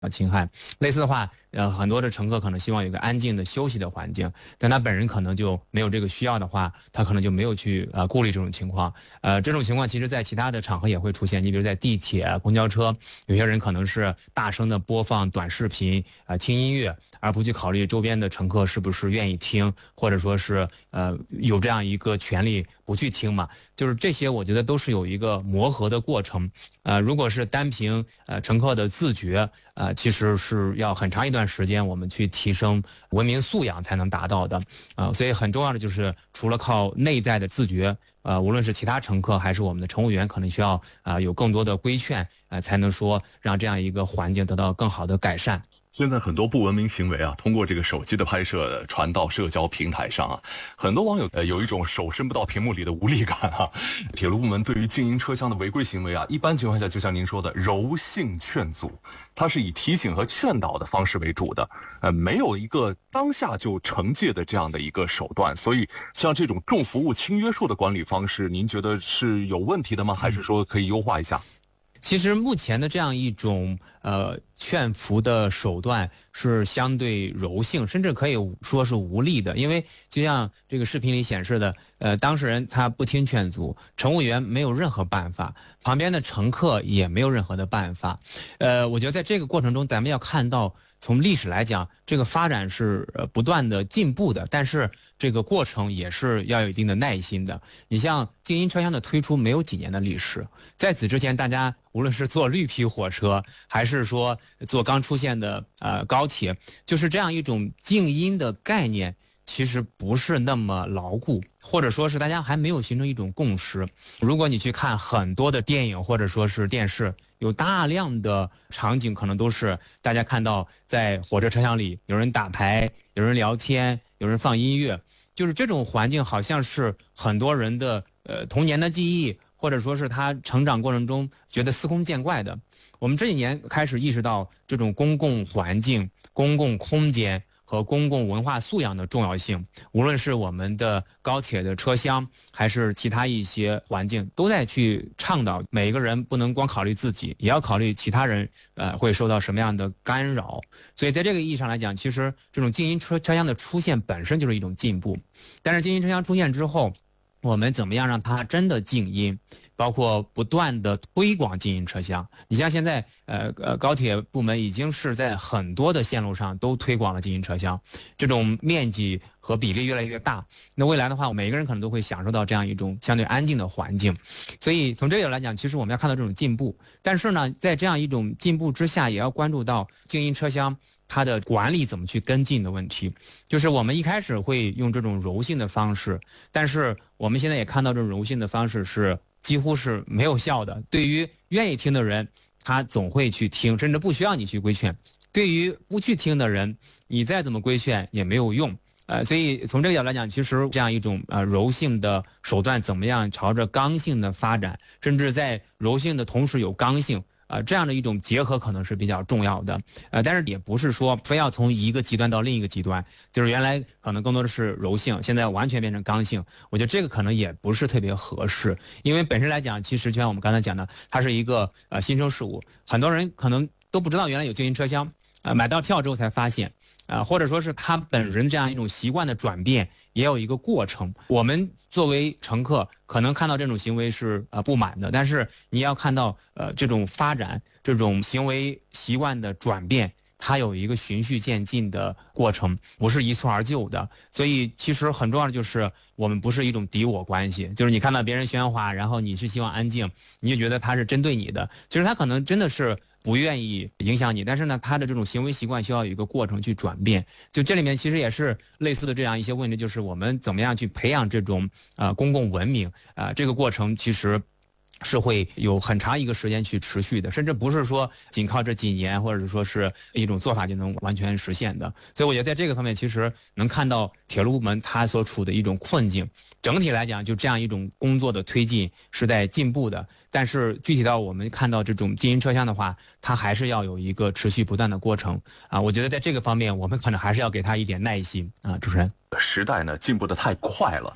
侵害。类似的话，很多的乘客可能希望有一个安静的休息的环境，但他本人可能就没有这个需要的话，他可能就没有去顾虑这种情况。这种情况其实在其他的场合也会出现，你比如在地铁、公交车，有些人可能是大声的播放短视频、听音乐，而不去考虑周边的乘客是不是愿意听，或者说是有这样一个权利不去听嘛。就是这些，我觉得都是有一个磨合的过程。如果是单凭乘客的自觉，其实是要很长一段时间我们去提升文明素养才能达到的。所以很重要的就是除了靠内在的自觉，无论是其他乘客还是我们的乘务员，可能需要有更多的规劝，才能说让这样一个环境得到更好的改善。 现在很多不文明行为通过这个手机的拍摄传到社交平台上很多网友有一种手伸不到屏幕里的无力感铁路部门对于静音车厢的违规行为一般情况下就像您说的柔性劝阻，它是以提醒和劝导的方式为主的，没有一个当下就惩戒的这样的一个手段。所以像这种重服务轻约束的管理方式，您觉得是有问题的吗？还是说可以优化一下？ 其实目前的这样一种劝服的手段是相对柔性，甚至可以说是无力的。因为就像这个视频里显示的，当事人他不听劝阻，乘务员没有任何办法，旁边的乘客也没有任何的办法。我觉得在这个过程中，咱们要看到从历史来讲，这个发展是不断的进步的，但是这个过程也是要有一定的耐心的。你像静音车厢的推出没有几年的历史，在此之前大家无论是坐绿皮火车还是说坐刚出现的高铁，就是这样一种静音的概念其实不是那么牢固，或者说是大家还没有形成一种共识。如果你去看很多的电影或者说是电视，有大量的场景可能都是大家看到在火车车厢里有人打牌，有人聊天，有人放音乐，就是这种环境好像是很多人的童年的记忆，或者说是他成长过程中觉得司空见惯的。我们这几年开始意识到这种公共环境、公共空间和公共文化素养的重要性，无论是我们的高铁的车厢，还是其他一些环境，都在去倡导每一个人不能光考虑自己，也要考虑其他人会受到什么样的干扰。所以在这个意义上来讲，其实这种静音车厢的出现本身就是一种进步。但是静音车厢出现之后，我们怎么样让它真的静音，包括不断的推广静音车厢。你像现在高铁部门已经是在很多的线路上都推广了静音车厢，这种面积和比例越来越大。那未来的话，每个人可能都会享受到这样一种相对安静的环境。所以从这个来讲，其实我们要看到这种进步。但是呢，在这样一种进步之下，也要关注到静音车厢它的管理怎么去跟进的问题。就是我们一开始会用这种柔性的方式，但是我们现在也看到这种柔性的方式是几乎是没有效的。对于愿意听的人，他总会去听，甚至不需要你去规劝。对于不去听的人，你再怎么规劝也没有用。所以从这个角度来讲，其实这样一种柔性的手段怎么样朝着刚性的发展，甚至在柔性的同时有刚性，这样的一种结合可能是比较重要的。但是也不是说非要从一个极端到另一个极端，就是原来可能更多的是柔性，现在完全变成刚性，我觉得这个可能也不是特别合适。因为本身来讲，其实就像我们刚才讲的，它是一个新生事物，很多人可能都不知道原来有静音车厢，买到票之后才发现。或者说是他本人这样一种习惯的转变也有一个过程。我们作为乘客可能看到这种行为是不满的，但是你要看到这种发展，这种行为习惯的转变，它有一个循序渐进的过程，不是一蹴而就的。所以其实很重要的就是我们不是一种敌我关系，就是你看到别人喧哗，然后你是希望安静，你就觉得他是针对你的，其实他可能真的是不愿意影响你，但是呢，他的这种行为习惯需要有一个过程去转变。就这里面其实也是类似的这样一些问题，就是我们怎么样去培养这种公共文明这个过程其实是会有很长一个时间去持续的，甚至不是说仅靠这几年或者说是一种做法就能完全实现的。所以我觉得在这个方面其实能看到铁路部门它所处的一种困境。整体来讲，就这样一种工作的推进是在进步的，但是具体到我们看到这种静音车厢的话，它还是要有一个持续不断的过程我觉得在这个方面我们可能还是要给它一点耐心主持人。 时代呢进步的太快了，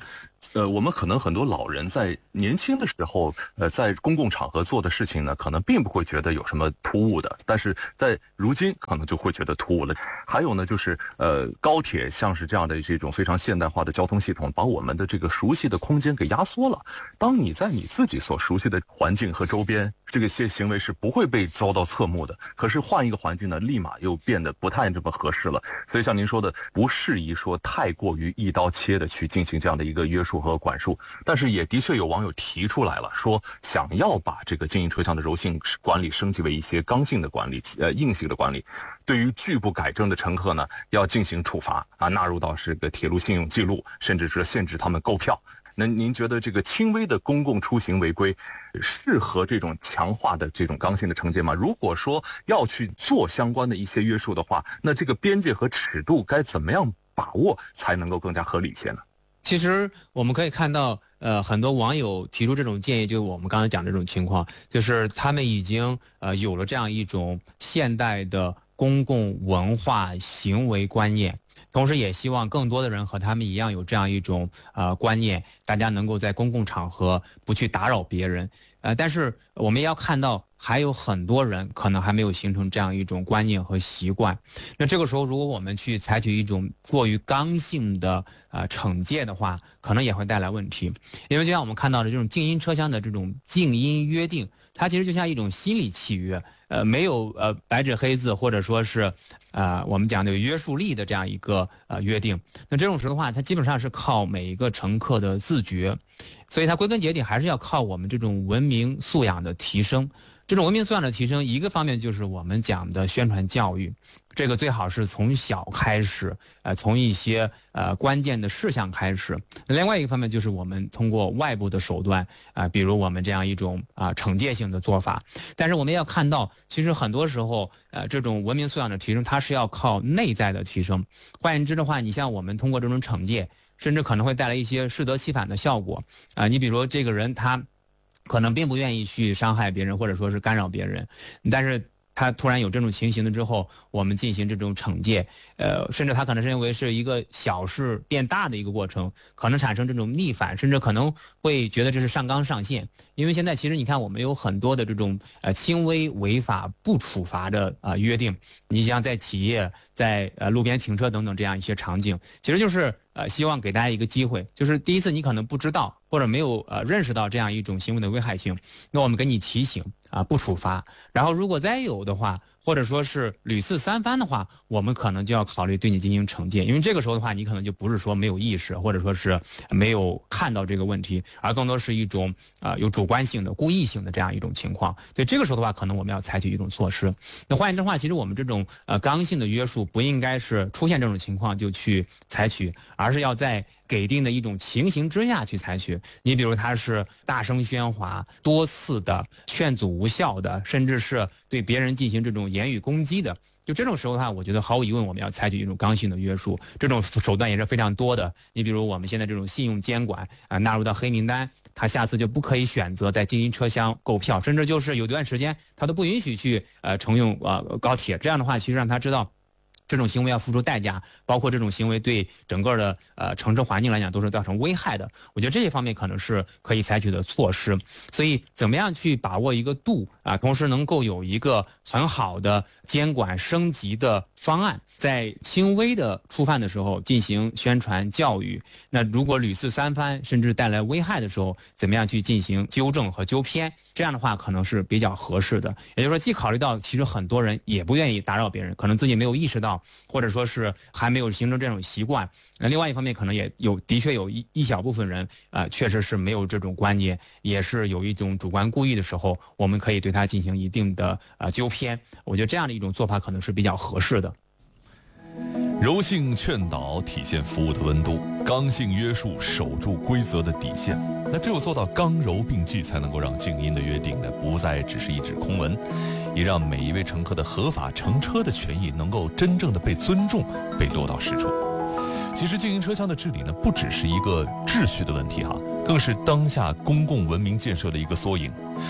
我们可能很多老人在年轻的时候，在公共场合做的事情呢，可能并不会觉得有什么突兀的，但是在如今可能就会觉得突兀了。还有呢，就是高铁像是这样的这种非常现代化的交通系统，把我们的这个熟悉的空间给压缩了。当你在你自己所熟悉的环境和周边，这个些行为是不会被遭到侧目的。可是换一个环境呢，立马又变得不太这么合适了。所以像您说的，不适宜说太过于一刀切的去进行这样的一个约束和管束。但是也的确有网友提出来了，说想要把这个经营车厢的柔性管理升级为一些刚性的管理，硬性的管理。对于拒不改正的乘客呢，要进行处罚啊，纳入到是个铁路信用记录，甚至是限制他们购票。那您觉得这个轻微的公共出行违规适合这种强化的这种刚性的惩戒吗？如果说要去做相关的一些约束的话，那这个边界和尺度该怎么样把握才能够更加合理一些呢？ 其实我们可以看到，很多网友提出这种建议，就是我们刚才讲这种情况，就是他们已经有了这样一种现代的公共文化行为观念。同时也希望更多的人和他们一样有这样一种观念，大家能够在公共场合不去打扰别人。但是我们也要看到，还有很多人可能还没有形成这样一种观念和习惯。那这个时候，如果我们去采取一种过于刚性的惩戒的话，可能也会带来问题。因为就像我们看到的这种静音车厢的这种静音约定，它其实就像一种心理契约，没有白纸黑字或者说是我们讲的有约束力的这样一个约定。那这种时候的话，它基本上是靠每一个乘客的自觉，所以它归根结底还是要靠我们这种文明素养的提升。这种文明素养的提升，一个方面就是我们讲的宣传教育，这个最好是从小开始，从一些关键的事项开始。另外一个方面就是我们通过外部的手段，比如我们这样一种惩戒性的做法。但是我们要看到，其实很多时候，这种文明素养的提升，它是要靠内在的提升。换言之的话，你像我们通过这种惩戒，甚至可能会带来一些适得其反的效果。你比如说这个人他可能并不愿意去伤害别人，或者说是干扰别人，但是他突然有这种情形了之后，我们进行这种惩戒，甚至他可能是认为是一个小事变大的一个过程，可能产生这种逆反，甚至可能会觉得这是上纲上线。因为现在其实你看，我们有很多的这种轻微违法不处罚的约定，你像在企业、在路边停车等等这样一些场景，其实就是希望给大家一个机会，就是第一次你可能不知道或者没有认识到这样一种行为的危害性，那我们给你提醒不处罚，然后如果再有的话，或者说是屡次三番的话，我们可能就要考虑对你进行惩戒。因为这个时候的话，你可能就不是说没有意识，或者说是没有看到这个问题，而更多是一种有主观性的、故意性的这样一种情况。对，这个时候的话，可能我们要采取一种措施。那换言之的话，其实我们这种刚性的约束不应该是出现这种情况就去采取，而是要在给定的一种情形之下去采取。你比如他是大声喧哗、多次的劝阻无效的，甚至是对别人进行这种言语攻击的，就这种时候的话，我觉得毫无疑问我们要采取一种刚性的约束。这种手段也是非常多的。你比如我们现在这种信用监管纳入到黑名单，他下次就不可以选择在静音车厢购票，甚至就是有段时间他都不允许去乘用高铁。这样的话，其实让他知道这种行为要付出代价，包括这种行为对整个的城市环境来讲都是造成危害的。我觉得这些方面可能是可以采取的措施。所以怎么样去把握一个度同时能够有一个很好的监管升级的方案，在轻微的触犯的时候进行宣传教育，那如果屡次三番甚至带来危害的时候，怎么样去进行纠正和纠偏，这样的话可能是比较合适的。也就是说，既考虑到其实很多人也不愿意打扰别人，可能自己没有意识到，或者说是还没有形成这种习惯。另外一方面，可能也的确有一小部分人确实是没有这种观念，也是有一种主观故意的时候，我们可以对他进行一定的纠偏。我觉得这样的一种做法可能是比较合适的。 柔性劝导体现服务的温度，刚性约束守住规则的底线。那只有做到刚柔并济，才能够让静音的约定呢不再只是一纸空文，也让每一位乘客的合法乘车的权益能够真正的被尊重，被落到实处。其实静音车厢的治理呢，不只是一个秩序的问题更是当下公共文明建设的一个缩影。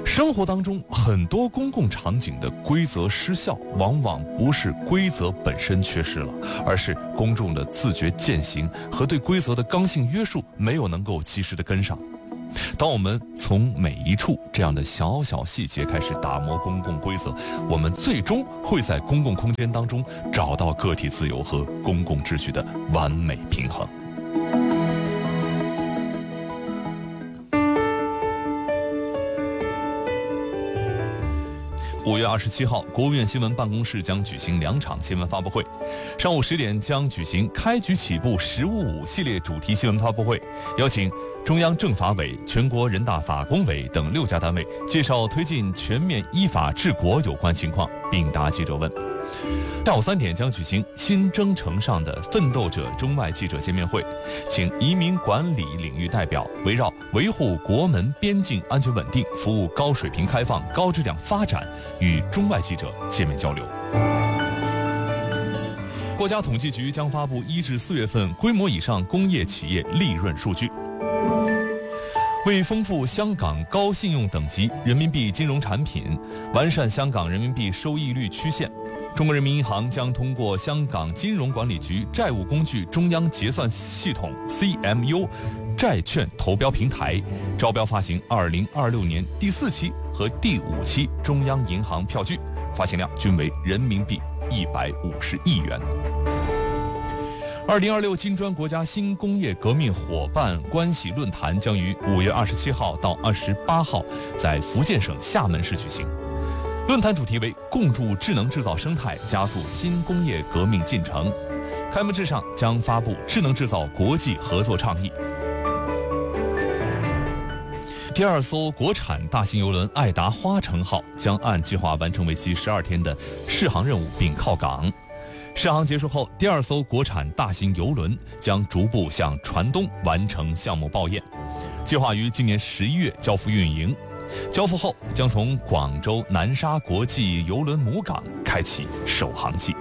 生活当中很多公共场景的规则失效，往往不是规则本身缺失了，而是公众的自觉践行和对规则的刚性约束没有能够及时的跟上。当我们从每一处这样的小小细节开始打磨公共规则，我们最终会在公共空间当中找到个体自由和公共秩序的完美平衡。5月27号，国务院新闻办公室将举行2场新闻发布会。上午10点将举行开局起步“15.5”系列主题新闻发布会，邀请中央政法委、全国人大法工委等6家单位介绍推进全面依法治国有关情况，并答记者问。下午3点将举行新征程上的奋斗者中外记者见面会，请移民管理领域代表围绕维护国门边境安全稳定、服务高水平开放、高质量发展与中外记者见面交流。国家统计局将发布1至4月份规模以上工业企业利润数据。为丰富香港高信用等级人民币金融产品，完善香港人民币收益率曲线，中国人民银行将通过香港金融管理局债务工具中央结算系统 CMU 债券投标平台，招标发行2026年第4期和第5期中央银行票据，发行量均为人民币150亿元。2026金砖国家新工业革命伙伴关系论坛将于5月27号到28号在福建省厦门市举行。论坛主题为共筑智能制造生态，加速新工业革命进程。开幕式上将发布智能制造国际合作倡议。第2艘国产大型邮轮爱达花城号将按计划完成为期12天的试航任务并靠港。试航结束后，第2艘国产大型邮轮将逐步向船东完成项目报验，计划于今年11月交付运营。交付后将从广州南沙国际邮轮母港开启首航季。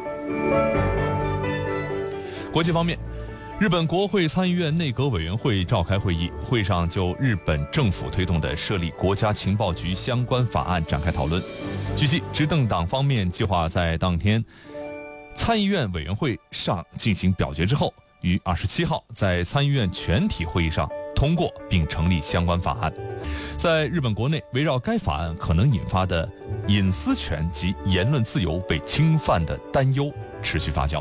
国际方面，日本国会参议院内阁委员会召开会议，会上就日本政府推动的设立国家情报局相关法案展开讨论。据悉，执政党方面计划在当天参议院委员会上进行表决之后，于27号在参议院全体会议上通过并成立相关法案。在日本国内，围绕该法案可能引发的隐私权及言论自由被侵犯的担忧持续发酵。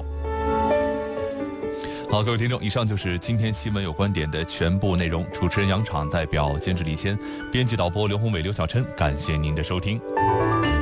好，各位听众，以上就是今天新闻有观点的全部内容。主持人杨昶，代表监制李谦，编辑导播刘宏伟、刘小琛，感谢您的收听。